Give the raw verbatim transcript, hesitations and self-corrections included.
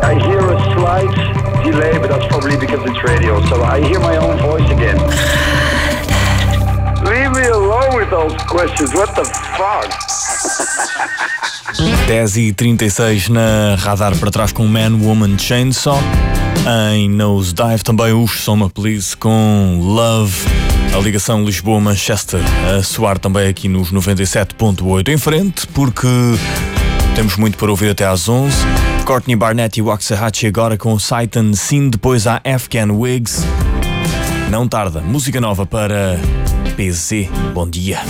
I hear a slight delay, but that's probably because it's radio. So I hear my own voice again. Leave me alone with those questions. What the fuck? dez e trinta e seis na Radar para trás com Man, Woman, Chainsaw. Em Nosedive também os Soma Police com Love. A ligação Lisboa-Manchester a soar também aqui nos noventa e sete ponto oito. Em frente, porque temos muito para ouvir até às onze. Courtney Barnett e Waxahachie agora com o Saitan Sin, depois há Afghan Wigs. Não tarda, música nova para P Z. Bom dia.